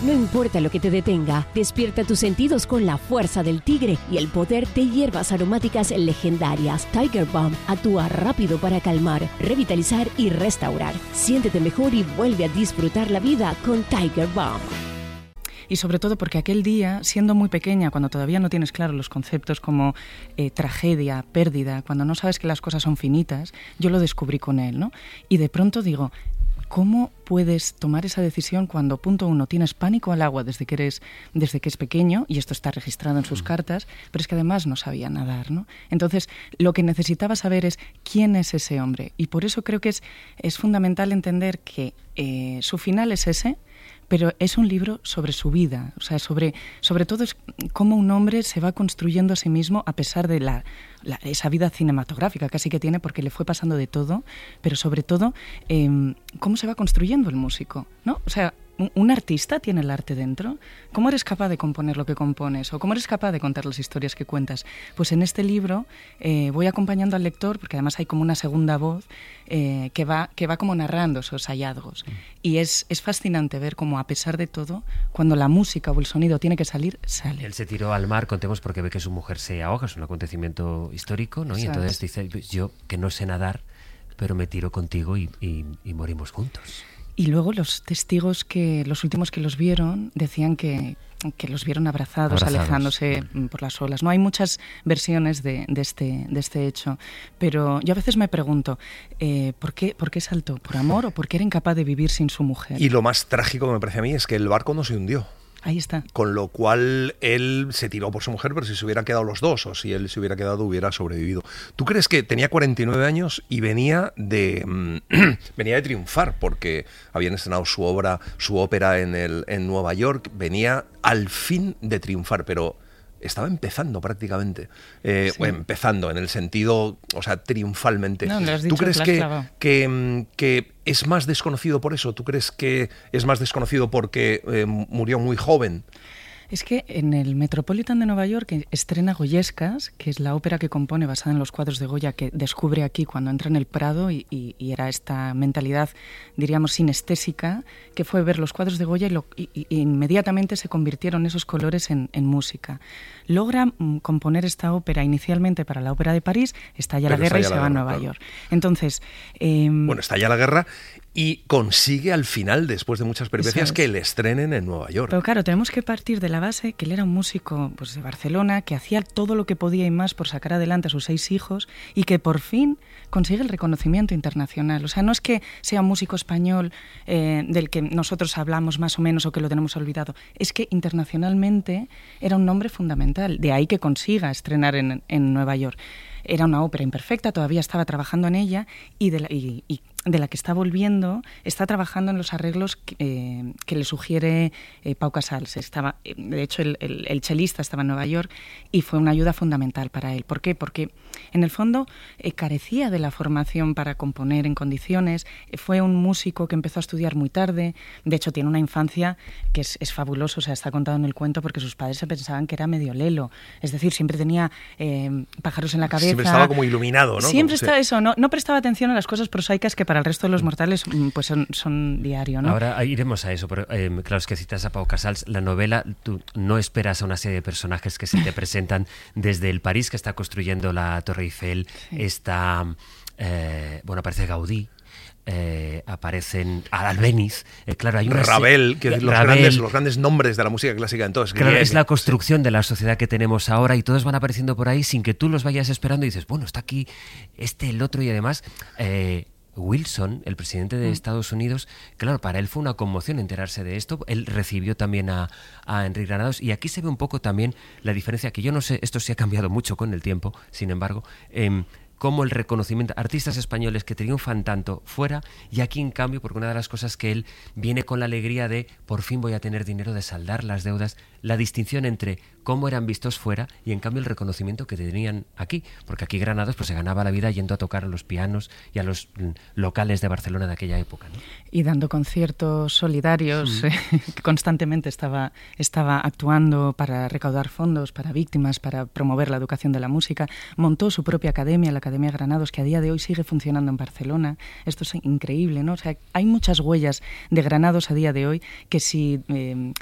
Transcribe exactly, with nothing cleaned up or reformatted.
No importa lo que te detenga, despierta tus sentidos con la fuerza del tigre y el poder de hierbas aromáticas legendarias. Tiger Balm actúa rápido para calmar, revitalizar y restaurar. Siéntete mejor y vuelve a disfrutar la vida con Tiger Balm. Y sobre todo porque aquel día, siendo muy pequeña, cuando todavía no tienes claros los conceptos como eh, tragedia, pérdida, cuando no sabes que las cosas son finitas, yo lo descubrí con él, ¿no? Y de pronto digo, ¿cómo puedes tomar esa decisión cuando, punto uno, tienes pánico al agua desde que eres, desde que es pequeño, y esto está registrado en sus cartas, pero es que además no sabía nadar, ¿no? Entonces, lo que necesitaba saber es quién es ese hombre. Y por eso creo que es, es fundamental entender que eh, su final es ese, pero es un libro sobre su vida, o sea, sobre, sobre todo es cómo un hombre se va construyendo a sí mismo a pesar de la, la, esa vida cinematográfica casi que tiene, porque le fue pasando de todo, pero sobre todo eh, cómo se va construyendo el músico, ¿no? O sea, ¿un artista tiene el arte dentro? ¿Cómo eres capaz de componer lo que compones? ¿O cómo eres capaz de contar las historias que cuentas? Pues en este libro eh, voy acompañando al lector, porque además hay como una segunda voz eh, que, va, que va como narrando esos hallazgos. Mm. Y es, es fascinante ver cómo, a pesar de todo, cuando la música o el sonido tiene que salir, sale. Él se tiró al mar, contemos, porque ve que su mujer se ahoga, es un acontecimiento histórico, ¿no? Y entonces dice, yo que no sé nadar, pero me tiro contigo y, y, y morimos juntos. Y luego los testigos, que los últimos que los vieron, decían que, que los vieron abrazados, abrazados, alejándose por las olas. No hay muchas versiones de, de, este, de este hecho, pero yo a veces me pregunto, eh, ¿por qué, ¿por qué saltó? ¿Por amor o porque era incapaz de vivir sin su mujer? Y lo más trágico que me parece a mí es que el barco no se hundió. Ahí está. Con lo cual él se tiró por su mujer, pero si se hubieran quedado los dos, o si él se hubiera quedado, hubiera sobrevivido. ¿Tú crees que tenía cuarenta y nueve años y venía de venía de triunfar? Porque habían estrenado su obra, su ópera en, el, en Nueva York, venía al fin de triunfar, pero estaba empezando prácticamente, eh, sí. bueno, empezando en el sentido, o sea, triunfalmente. No, lo has dicho, ¿Tú crees que, que, que es más desconocido por eso? ¿Tú crees que es más desconocido porque eh, murió muy joven? Es que en el Metropolitan de Nueva York estrena Goyescas, que es la ópera que compone basada en los cuadros de Goya, que descubre aquí cuando entra en el Prado, y, y, y era esta mentalidad, diríamos, sinestésica, que fue ver los cuadros de Goya y, lo, y, y inmediatamente se convirtieron esos colores en, en música. Logra mm, componer esta ópera inicialmente para la Ópera de París, estalla Pero la guerra y se va a Nueva claro. York. Entonces, eh, bueno, estalla la guerra y consigue al final, después de muchas peripecias, es. que le estrenen en Nueva York. Pero claro, tenemos que partir de la base que él era un músico pues, de Barcelona, que hacía todo lo que podía y más por sacar adelante a sus seis hijos, y que por fin consigue el reconocimiento internacional. O sea, no es que sea un músico español eh, del que nosotros hablamos más o menos o que lo tenemos olvidado, es que internacionalmente era un nombre fundamental. De ahí que consiga estrenar en, en Nueva York. Era una ópera imperfecta, todavía estaba trabajando en ella, y de la, y, y de la que está volviendo, está trabajando en los arreglos que, eh, que le sugiere eh, Pau Casals. Estaba, de hecho, el, el, el chelista estaba en Nueva York y fue una ayuda fundamental para él. ¿Por qué? Porque, en el fondo, eh, carecía de la formación para componer en condiciones. Eh, fue un músico que empezó a estudiar muy tarde. De hecho, tiene una infancia que es, es fabulosa, o sea, está contado en el cuento, porque sus padres se pensaban que era medio lelo. Es decir, siempre tenía eh, pájaros en la cabeza. Siempre estaba como iluminado, ¿no? Siempre como estaba eso, no, no prestaba atención a las cosas prosaicas que para el resto de los mortales pues son, son diario, ¿no? Ahora iremos a eso, pero eh, claro, es que citas a Pau Casals, la novela, tú no esperas a una serie de personajes que se te presentan desde el París que está construyendo la Torre Eiffel, sí. está, eh, bueno, aparece Gaudí, Eh, aparecen Albéniz, eh, claro, hay una Ravel, que los, Ravel, grandes, los grandes nombres de la música clásica entonces. Claro, es la construcción de la sociedad que tenemos ahora y todos van apareciendo por ahí sin que tú los vayas esperando y dices, bueno, está aquí este, el otro, y además eh, Wilson, el presidente de Estados Unidos, claro, para él fue una conmoción enterarse de esto. Él recibió también a, a Enric Granados, y aquí se ve un poco también la diferencia, que yo no sé, esto sí ha cambiado mucho con el tiempo, sin embargo, eh, cómo el reconocimiento, artistas españoles que triunfan tanto fuera, y aquí en cambio, porque una de las cosas que él viene con la alegría de por fin voy a tener dinero, de saldar las deudas, la distinción entre cómo eran vistos fuera y en cambio el reconocimiento que tenían aquí, porque aquí Granados pues se ganaba la vida yendo a tocar a los pianos y a los locales de Barcelona de aquella época, ¿no? Y dando conciertos solidarios, mm. eh, constantemente estaba, estaba actuando para recaudar fondos para víctimas, para promover la educación de la música, montó su propia academia, la Academia Granados, que a día de hoy sigue funcionando en Barcelona. Esto es increíble, ¿no? O sea, hay muchas huellas de Granados a día de hoy que si eh,